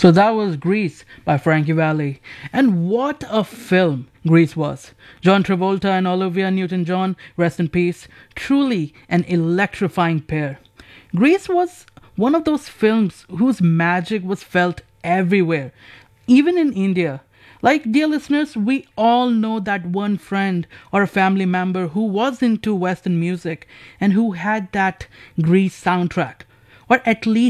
So that was Grease by Frankie Valli. And what a film Grease was. John Travolta and Olivia Newton John, rest in peace, truly an electrifying pair. Grease was one of those films whose magic was felt everywhere, even in India. Like, dear listeners, we all know that one friend or a family member who was into Western music and who had that Grease soundtrack, or at least